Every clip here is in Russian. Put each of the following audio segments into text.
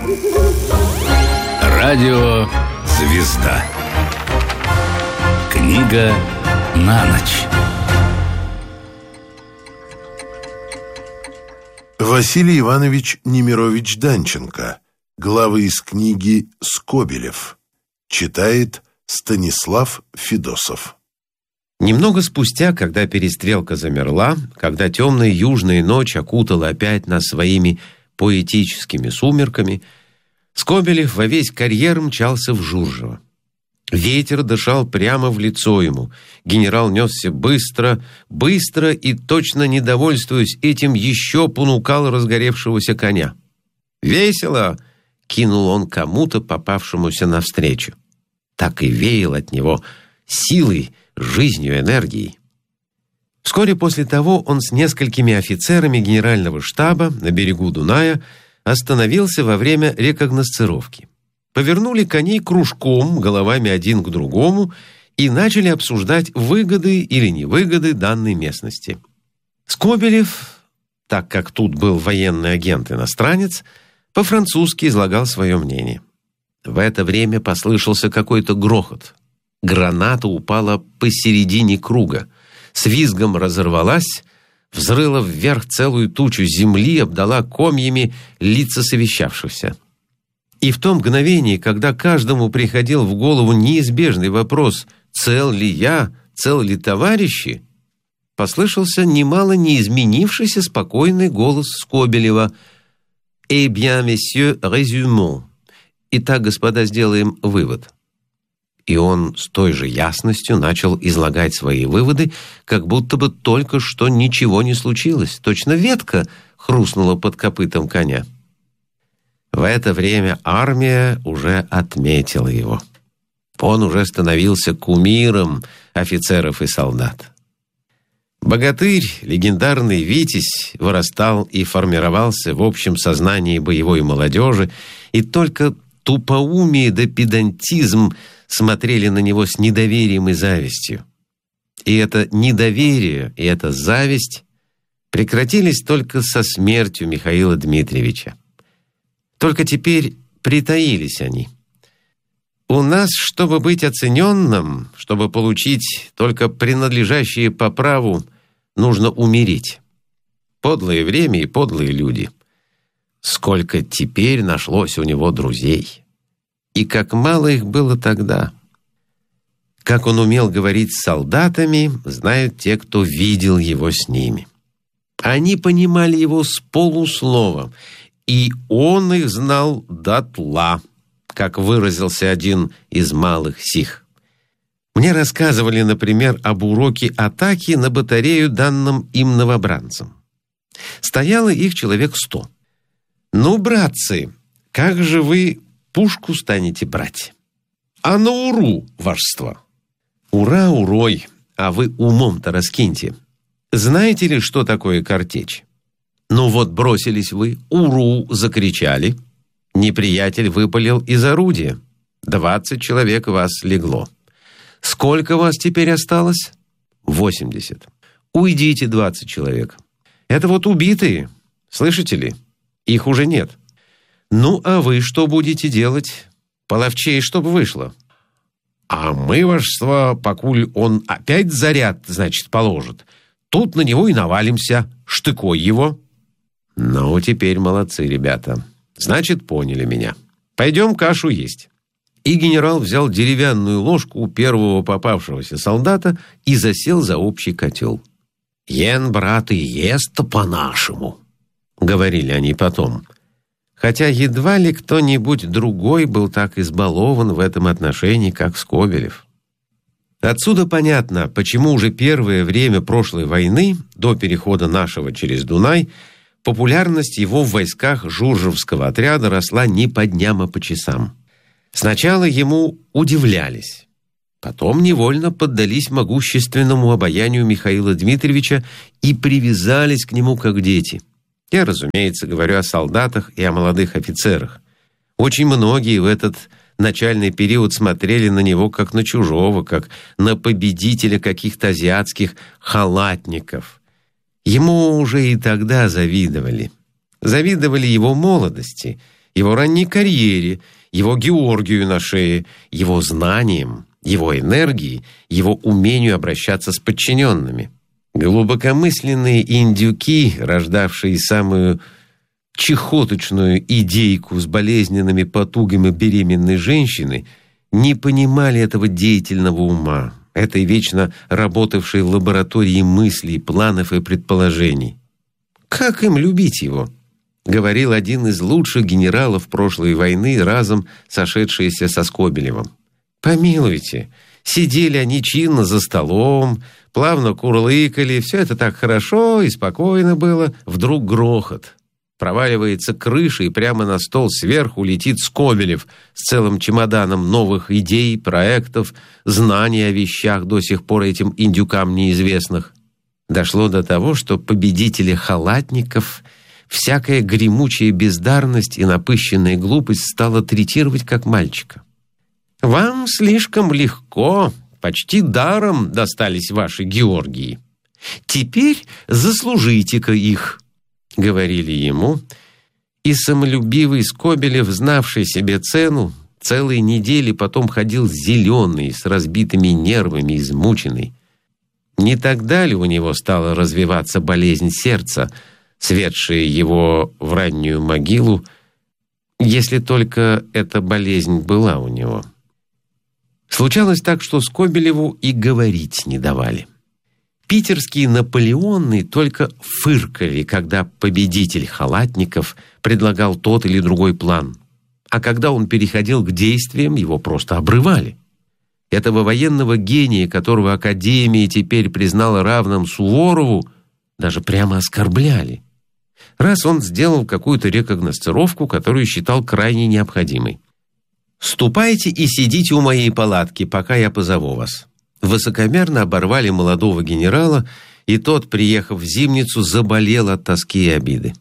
Радио «Звезда». Книга на ночь. Василий Иванович Немирович Данченко. Главы из книги «Скобелев». Читает Станислав Федосов. Немного спустя, когда перестрелка замерла, когда темная южная ночь окутала опять нас своими поэтическими сумерками, Скобелев во весь карьер мчался в Журжево. Ветер дышал прямо в лицо ему. Генерал несся быстро, быстро и, точно недовольствуясь этим, еще понукал разгоревшегося коня. «Весело!» — кинул он кому-то, попавшемуся навстречу. Так и веял от него силой, жизнью, энергией. Вскоре после того он с несколькими офицерами генерального штаба на берегу Дуная остановился во время рекогносцировки. Повернули коней кружком, головами один к другому, и начали обсуждать выгоды или невыгоды данной местности. Скобелев, так как тут был военный агент-иностранец, по-французски излагал свое мнение. В это время послышался какой-то грохот. Граната упала посередине круга, с визгом разорвалась, взрыла вверх целую тучу земли, обдала комьями лица совещавшихся. И в то мгновение, когда каждому приходил в голову неизбежный вопрос «Цел ли я? Цел ли товарищи?», послышался немало не изменившийся спокойный голос Скобелева «Eh bien, messieurs, résumons». «Итак, господа, сделаем вывод». И он с той же ясностью начал излагать свои выводы, как будто бы только что ничего не случилось. Точно ветка хрустнула под копытом коня. В это время армия уже отметила его. Он уже становился кумиром офицеров и солдат. Богатырь, легендарный Витязь, вырастал и формировался в общем сознании боевой молодежи, и только тупоумие да педантизм смотрели на него с недоверием и завистью. И это недоверие, и эта зависть прекратились только со смертью Михаила Дмитриевича. Только теперь притаились они. У нас, чтобы быть оцененным, чтобы получить только принадлежащее по праву, нужно умереть. Подлое время и подлые люди. Сколько теперь нашлось у него друзей. И как мало их было тогда. Как он умел говорить с солдатами, знают те, кто видел его с ними. Они понимали его с полуслова, и он их знал дотла, как выразился один из малых сих. Мне рассказывали, например, об уроке атаки на батарею, данном им новобранцам. Стояло их человек 100. «Ну, братцы, как же вы пушку станете брать? А на уру, вашество!» «Ура, урой, а вы умом-то раскиньте. Знаете ли, что такое картечь? Ну вот бросились вы, уру закричали. Неприятель выпалил из орудия. 20 человек вас легло. Сколько вас теперь осталось? 80. Уйдите, 20 человек. Это вот убитые, слышите ли? Их уже нет. Ну, а вы что будете делать? Половчей, чтоб вышло. А мы, вашество, покуль он опять заряд, значит, положит, тут на него и навалимся, штыкой его. Ну, теперь молодцы, ребята. Значит, поняли меня. Пойдем кашу есть. И генерал взял деревянную ложку у первого попавшегося солдата и засел за общий котел. «Ен, брат, и ест-то по-нашему», — говорили они потом. Хотя едва ли кто-нибудь другой был так избалован в этом отношении, как Скобелев. Отсюда понятно, почему уже первое время прошлой войны, до перехода нашего через Дунай, популярность его в войсках Журжевского отряда росла не по дням, а по часам. Сначала ему удивлялись, потом невольно поддались могущественному обаянию Михаила Дмитриевича и привязались к нему как дети. Я, разумеется, говорю о солдатах и о молодых офицерах. Очень многие в этот начальный период смотрели на него как на чужого, как на победителя каких-то азиатских халатников. Ему уже и тогда завидовали. Завидовали его молодости, его ранней карьере, его Георгию на шее, его знаниям, его энергии, его умению обращаться с подчиненными. Глубокомысленные индюки, рождавшие самую чехоточную идейку с болезненными потугами беременной женщины, не понимали этого деятельного ума, этой вечно работавшей в лаборатории мыслей, планов и предположений. «Как им любить его?» — говорил один из лучших генералов прошлой войны, разом сошедшийся со Скобелевым. «Помилуйте, сидели они чинно за столом, плавно курлыкали, все это так хорошо и спокойно было. Вдруг грохот. Проваливается крыша, и прямо на стол сверху летит Скобелев с целым чемоданом новых идей, проектов, знаний о вещах, до сих пор этим индюкам неизвестных. Дошло до того, что победители халатников всякая гремучая бездарность и напыщенная глупость стала третировать как мальчика. «Вам слишком легко, почти даром достались ваши Георгии. Теперь заслужите-ка их», — говорили ему, и самолюбивый Скобелев, знавший себе цену, целые недели потом ходил зеленый, с разбитыми нервами, измученный. Не тогда ли у него стала развиваться болезнь сердца, светшая его в раннюю могилу, если только эта болезнь была у него? Случалось так, что Скобелеву и говорить не давали. Питерские Наполеоны только фыркали, когда победитель халатников предлагал тот или другой план, а когда он переходил к действиям, его просто обрывали. Этого военного гения, которого Академия теперь признала равным Суворову, даже прямо оскорбляли. Раз он сделал какую-то рекогносцировку, которую считал крайне необходимой. «Ступайте и сидите у моей палатки, пока я позову вас». Высокомерно оборвали молодого генерала, и тот, приехав в Зимницу, заболел от тоски и обиды.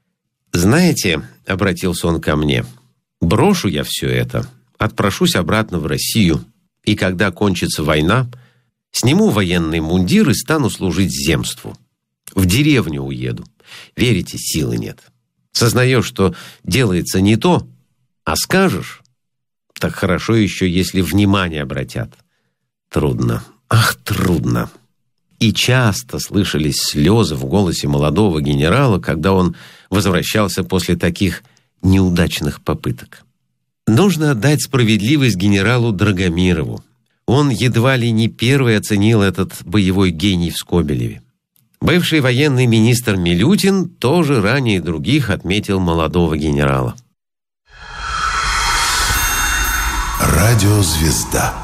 «Знаете, — обратился он ко мне, — брошу я все это, отпрошусь обратно в Россию, и когда кончится война, сниму военный мундир и стану служить земству. В деревню уеду. Верите, силы нет. Сознаешь, что делается не то, а скажешь, так хорошо еще, если внимание обратят. Трудно, ах, трудно». И часто слышались слезы в голосе молодого генерала, когда он возвращался после таких неудачных попыток. Нужно отдать справедливость генералу Драгомирову. Он едва ли не первый оценил этот боевой гений в Скобелеве. Бывший военный министр Милютин тоже ранее других отметил молодого генерала. Радиозвезда.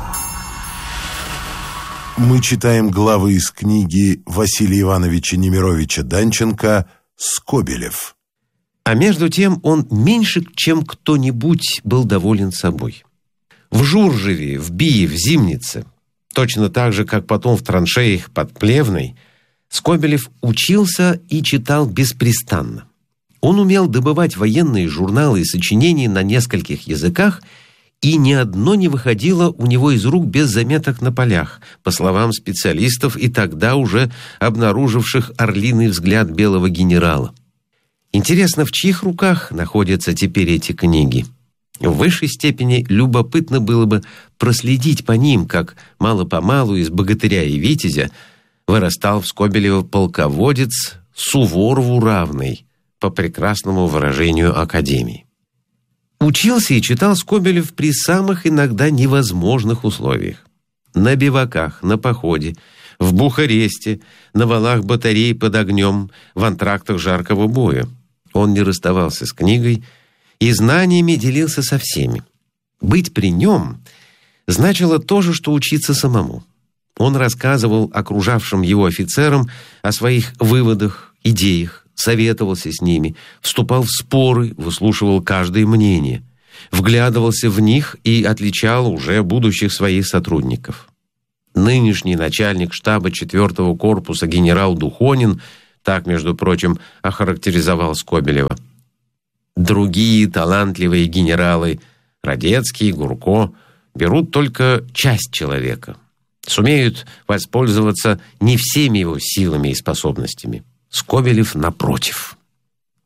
Мы читаем главы из книги Василия Ивановича Немировича Данченко «Скобелев». А между тем он меньше, чем кто-нибудь, был доволен собой. В Журжеве, в Бие, в Зимнице, точно так же, как потом в траншеях под Плевной, Скобелев учился и читал беспрестанно. Он умел добывать военные журналы и сочинения на нескольких языках, и ни одно не выходило у него из рук без заметок на полях, по словам специалистов и тогда уже обнаруживших орлиный взгляд белого генерала. Интересно, в чьих руках находятся теперь эти книги? В высшей степени любопытно было бы проследить по ним, как мало-помалу из богатыря и витязя вырастал в Скобелева полководец Суворову равный, по прекрасному выражению Академии. Учился и читал Скобелев при самых иногда невозможных условиях. На биваках, на походе, в Бухаресте, на валах батарей под огнем, в антрактах жаркого боя. Он не расставался с книгой и знаниями делился со всеми. Быть при нем значило то же, что учиться самому. Он рассказывал окружавшим его офицерам о своих выводах, идеях, советовался с ними, вступал в споры, выслушивал каждое мнение, вглядывался в них и отличал уже будущих своих сотрудников. Нынешний начальник штаба 4-го корпуса генерал Духонин так, между прочим, охарактеризовал Скобелева. Другие талантливые генералы, Радецкий, Гурко, берут только часть человека, сумеют воспользоваться не всеми его силами и способностями. Скобелев напротив.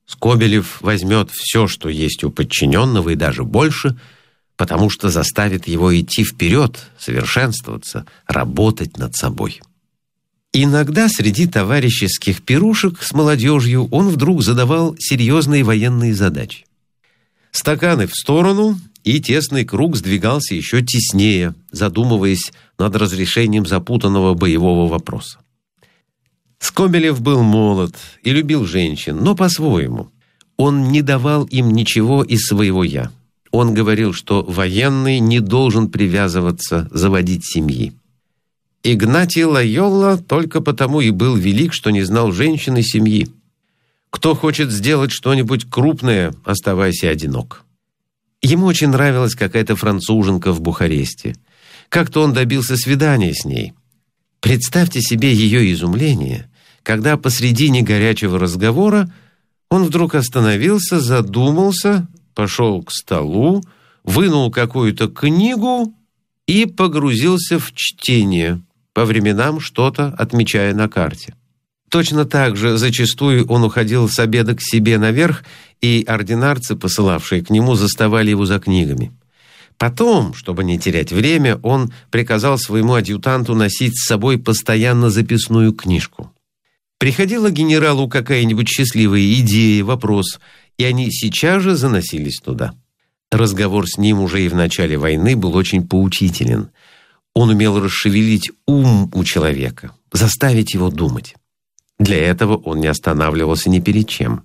Скобелев возьмет все, что есть у подчиненного, и даже больше, потому что заставит его идти вперед, совершенствоваться, работать над собой. Иногда среди товарищеских пирушек с молодежью он вдруг задавал серьезные военные задачи. Стаканы в сторону, и тесный круг сдвигался еще теснее, задумываясь над разрешением запутанного боевого вопроса. Скобелев был молод и любил женщин, но по-своему. Он не давал им ничего из своего «я». Он говорил, что военный не должен привязываться, заводить семьи. Игнатий Лойола только потому и был велик, что не знал женщин и семьи. Кто хочет сделать что-нибудь крупное, оставайся одинок. Ему очень нравилась какая-то француженка в Бухаресте. Как-то он добился свидания с ней. Представьте себе ее изумление, когда посредине горячего разговора он вдруг остановился, задумался, пошел к столу, вынул какую-то книгу и погрузился в чтение, по временам что-то отмечая на карте. Точно так же зачастую он уходил с обеда к себе наверх, и ординарцы, посылавшие к нему, заставали его за книгами. Потом, чтобы не терять время, он приказал своему адъютанту носить с собой постоянно записную книжку. Приходила генералу какая-нибудь счастливая идея, вопрос, и они сейчас же заносились туда. Разговор с ним уже и в начале войны был очень поучителен. Он умел расшевелить ум у человека, заставить его думать. Для этого он не останавливался ни перед чем.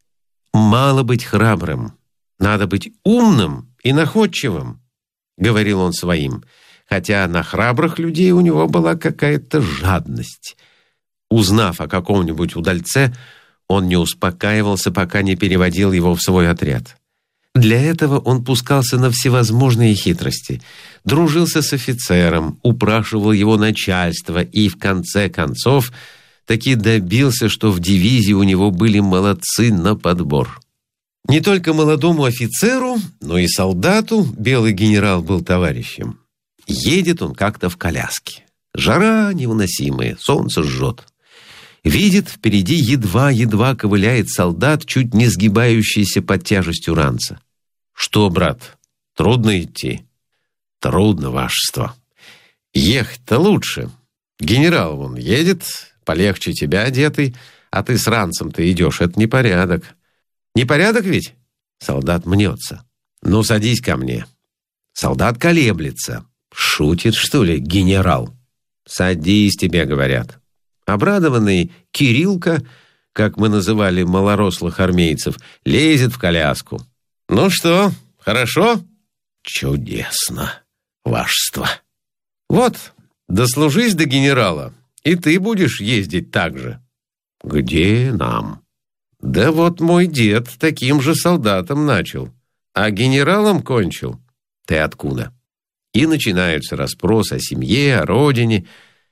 «Мало быть храбрым, надо быть умным и находчивым», — говорил он своим, хотя на храбрых людей у него была какая-то жадность. Узнав о каком-нибудь удальце, он не успокаивался, пока не переводил его в свой отряд. Для этого он пускался на всевозможные хитрости, дружился с офицером, упрашивал его начальство и, в конце концов, таки добился, что в дивизии у него были молодцы на подбор. Не только молодому офицеру, но и солдату белый генерал был товарищем. Едет он как-то в коляске. Жара невыносимая, солнце жжет. Видит, впереди едва-едва ковыляет солдат, чуть не сгибающийся под тяжестью ранца. «Что, брат, трудно идти?» «Трудно, вашество. Ехать-то лучше. Генерал вон едет, полегче тебя одетый, а ты с ранцем-то идешь. Это непорядок». «Непорядок ведь?» Солдат мнется. «Ну, садись ко мне». Солдат колеблется. «Шутит, что ли, генерал?» «Садись, тебе говорят». Обрадованный Кириллка, как мы называли малорослых армейцев, лезет в коляску. «Ну что, хорошо?» «Чудесно, вашество». «Вот, дослужись до генерала, и ты будешь ездить так же». «Где нам?» «Да вот мой дед таким же солдатом начал, а генералом кончил». «Ты откуда?» И начинаются расспросы о семье, о родине.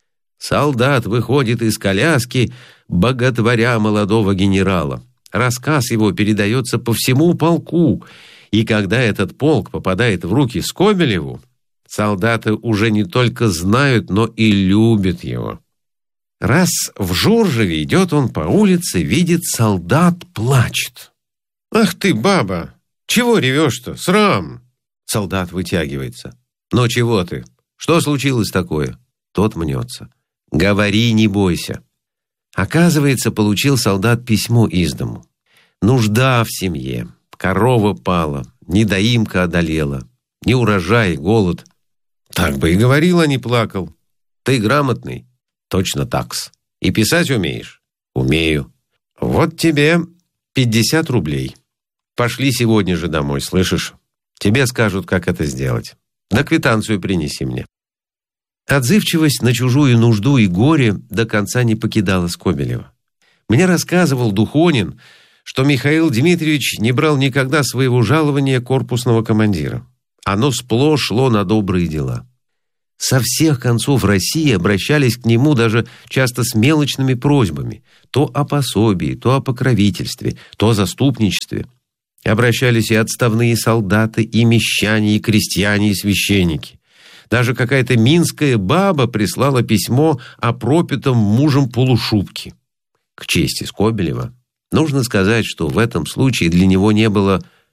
Солдат выходит из коляски, боготворя молодого генерала. Рассказ его передается по всему полку, и когда этот полк попадает в руки Скобелеву, солдаты уже не только знают, но и любят его. Раз в Жоржеве идет он по улице, видит, солдат плачет. «Ах ты, баба! Чего ревешь-то? Срам!» Солдат вытягивается. «Ну чего ты? Что случилось такое?» Тот мнется. «Говори, не бойся». Оказывается, получил солдат письмо из дому. Нужда в семье, корова пала, недоимка одолела, неурожай, голод. Так бы и говорил, а не плакал. Ты грамотный? Точно такс. И писать умеешь? Умею. Вот тебе 50 рублей. Пошли сегодня же домой, слышишь? Тебе скажут, как это сделать. Да квитанцию принеси мне. Отзывчивость на чужую нужду и горе до конца не покидала Скобелева. Мне рассказывал Духонин, что Михаил Дмитриевич не брал никогда своего жалования корпусного командира. Оно сплошь шло на добрые дела. Со всех концов России обращались к нему даже часто с мелочными просьбами, то о пособии, то о покровительстве, то о заступничестве. Обращались и отставные солдаты, и мещане, и крестьяне, и священники. Даже какая-то минская баба прислала письмо о пропитом мужем полушубке. К чести Скобелева, Нужно сказать, что в этом случае для него не было